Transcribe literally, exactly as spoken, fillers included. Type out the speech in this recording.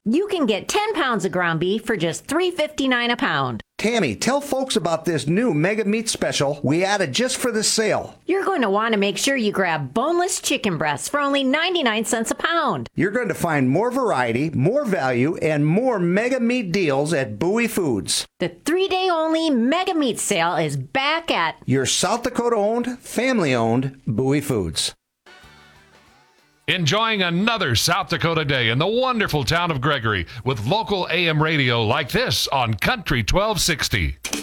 You can get ten pounds of ground beef for just three fifty-nine a pound. Tammy, tell folks about this new Mega Meat Special we added just for this sale. You're going to want to make sure you grab boneless chicken breasts for only ninety-nine cents a pound. You're going to find more variety, more value, and more Mega Meat deals at Bowie Foods. The three-day-only Mega Meat Sale is back at your South Dakota-owned, family-owned Bowie Foods. Enjoying another South Dakota day in the wonderful town of Gregory with local A M radio like this on Country twelve sixty.